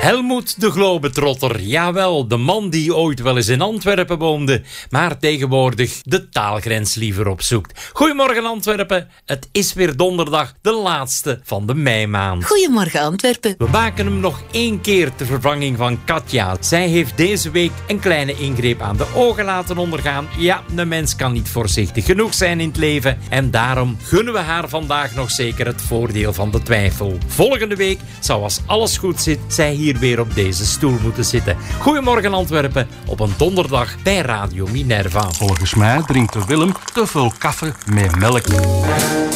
Helmoet de Globetrotter, jawel, de man die ooit wel eens in Antwerpen woonde, maar tegenwoordig de taalgrens liever opzoekt. Goedemorgen Antwerpen, het is weer donderdag, de laatste van de meimaand. Goedemorgen Antwerpen. We maken hem nog 1 keer ter vervanging van Katja. Zij heeft deze week een kleine ingreep aan de ogen laten ondergaan. Ja, de mens kan niet voorzichtig genoeg zijn in het leven en daarom gunnen we haar vandaag nog zeker het voordeel van de twijfel. Volgende week zou, als alles goed zit, zij hier weer op deze stoel moeten zitten. Goedemorgen Antwerpen, op een donderdag bij Radio Minerva. Volgens mij drinkt de Willem te veel koffie met melk.